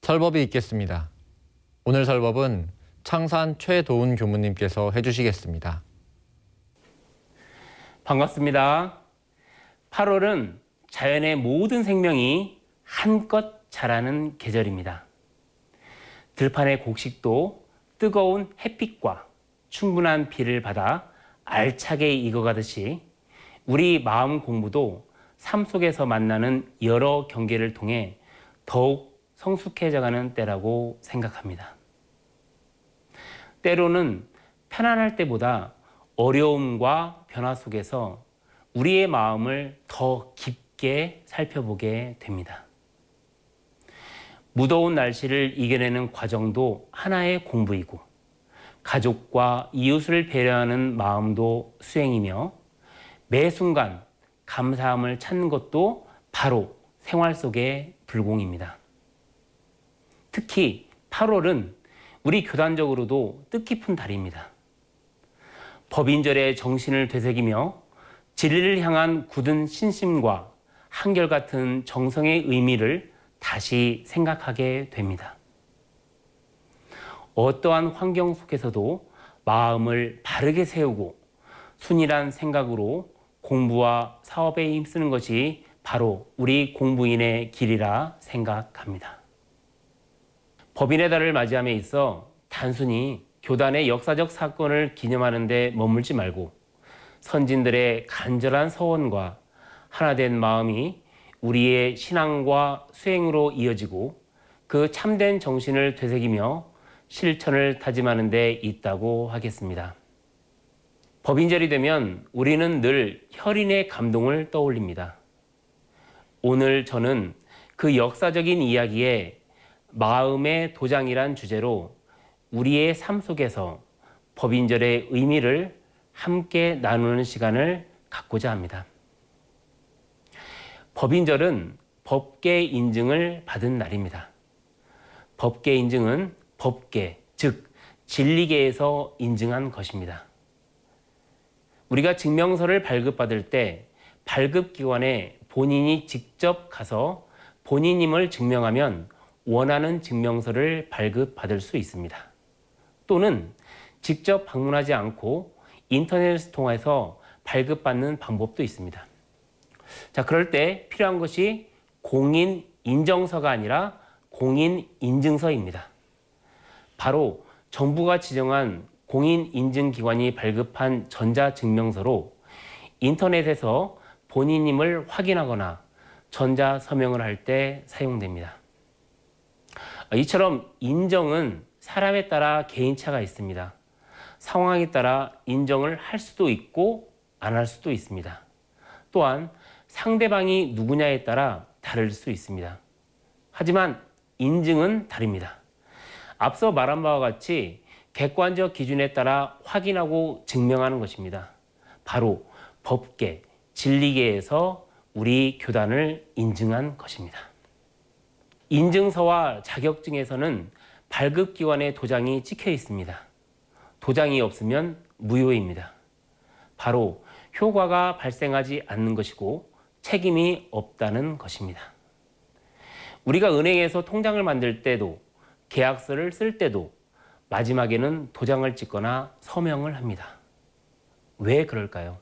설법이 있겠습니다. 오늘 설법은 창산 최도훈 교무님께서 해주시겠습니다. 반갑습니다. 8월은 자연의 모든 생명이 한껏 자라는 계절입니다. 들판의 곡식도 뜨거운 햇빛과 충분한 비를 받아 알차게 익어가듯이 우리 마음 공부도 삶 속에서 만나는 여러 경계를 통해 더욱 성숙해져가는 때라고 생각합니다. 때로는 편안할 때보다 어려움과 변화 속에서 우리의 마음을 더 깊게 살펴보게 됩니다. 무더운 날씨를 이겨내는 과정도 하나의 공부이고, 가족과 이웃을 배려하는 마음도 수행이며, 매 순간 감사함을 찾는 것도 바로 생활 속의 불공입니다. 특히 8월은 우리 교단적으로도 뜻깊은 달입니다. 법인절의 정신을 되새기며 진리를 향한 굳은 신심과 한결같은 정성의 의미를 다시 생각하게 됩니다. 어떠한 환경 속에서도 마음을 바르게 세우고 순일한 생각으로 공부와 사업에 힘쓰는 것이 바로 우리 공부인의 길이라 생각합니다. 법인의 달을 맞이함에 있어 단순히 교단의 역사적 사건을 기념하는 데 머물지 말고 선진들의 간절한 서원과 하나된 마음이 우리의 신앙과 수행으로 이어지고 그 참된 정신을 되새기며 실천을 다짐하는 데 있다고 하겠습니다. 법인절이 되면 우리는 늘 혈인의 감동을 떠올립니다. 오늘 저는 그 역사적인 이야기에 마음의 도장이란 주제로 우리의 삶 속에서 법인절의 의미를 함께 나누는 시간을 갖고자 합니다. 법인절은 법계 인증을 받은 날입니다. 법계 인증은 법계, 즉 진리계에서 인증한 것입니다. 우리가 증명서를 발급받을 때 발급기관에 본인이 직접 가서 본인임을 증명하면 원하는 증명서를 발급받을 수 있습니다. 또는 직접 방문하지 않고 인터넷을 통해서 발급받는 방법도 있습니다. 자, 그럴 때 필요한 것이 공인 인정서가 아니라 공인 인증서입니다. 바로 정부가 지정한 공인 인증 기관이 발급한 전자증명서로 인터넷에서 본인임을 확인하거나 전자 서명을 할 때 사용됩니다. 이처럼 인정은 사람에 따라 개인차가 있습니다. 상황에 따라 인정을 할 수도 있고 안 할 수도 있습니다. 또한 상대방이 누구냐에 따라 다를 수 있습니다. 하지만 인증은 다릅니다. 앞서 말한 바와 같이 객관적 기준에 따라 확인하고 증명하는 것입니다. 바로 법계, 진리계에서 우리 교단을 인증한 것입니다. 인증서와 자격증에서는 발급기관의 도장이 찍혀 있습니다. 도장이 없으면 무효입니다. 바로 효과가 발생하지 않는 것이고 책임이 없다는 것입니다. 우리가 은행에서 통장을 만들 때도 계약서를 쓸 때도 마지막에는 도장을 찍거나 서명을 합니다. 왜 그럴까요?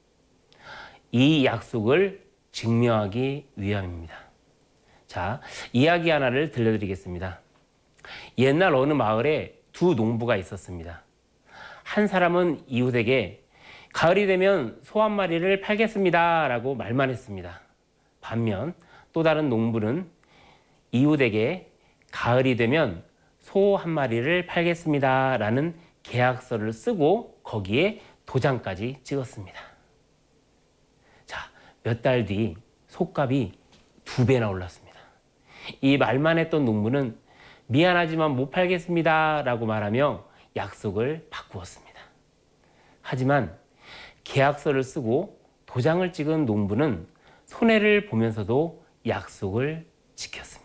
이 약속을 증명하기 위함입니다. 자, 이야기 하나를 들려드리겠습니다. 옛날 어느 마을에 두 농부가 있었습니다. 한 사람은 이웃에게 가을이 되면 소 한 마리를 팔겠습니다 라고 말만 했습니다. 반면 또 다른 농부는 이웃에게 가을이 되면 소 한 마리를 팔겠습니다 라는 계약서를 쓰고 거기에 도장까지 찍었습니다. 자, 몇 달 뒤 소값이 2배나 올랐습니다. 이 말만 했던 농부는 미안하지만 못 팔겠습니다 라고 말하며 약속을 바꾸었습니다. 하지만 계약서를 쓰고 도장을 찍은 농부는 손해를 보면서도 약속을 지켰습니다.